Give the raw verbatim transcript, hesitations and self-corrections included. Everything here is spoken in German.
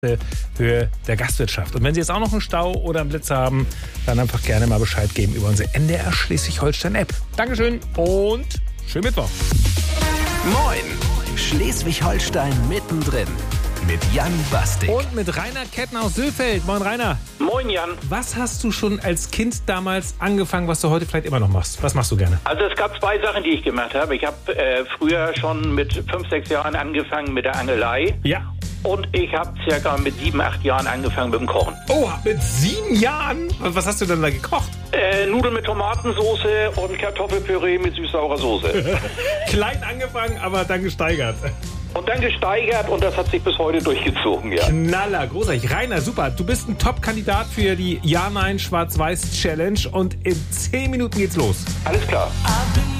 Höhe der Gastwirtschaft. Und wenn Sie jetzt auch noch einen Stau oder einen Blitz haben, dann einfach gerne mal Bescheid geben über unsere N D R Schleswig-Holstein-App. Dankeschön und schönen Mittwoch. Moin, Schleswig-Holstein mittendrin mit Jan Bastik. Und mit Rainer Kettner aus Sülfeld. Moin Rainer. Moin Jan. Was hast du schon als Kind damals angefangen, was du heute vielleicht immer noch machst? Was machst du gerne? Also es gab zwei Sachen, die ich gemacht habe. Ich habe äh, früher schon mit fünf, sechs Jahren angefangen mit der Angelei. Ja. Und ich habe circa mit sieben, acht Jahren angefangen mit dem Kochen. Oh, mit sieben Jahren? Was hast du denn da gekocht? Äh, Nudeln mit Tomatensauce und Kartoffelpüree mit süß-saurer Soße. Klein angefangen, aber dann gesteigert. Und dann gesteigert und das hat sich bis heute durchgezogen, ja. Knaller, großartig. Rainer, super. Du bist ein Top-Kandidat für die Ja-Nein-Schwarz-Weiß-Challenge und in zehn Minuten geht's los. Alles klar.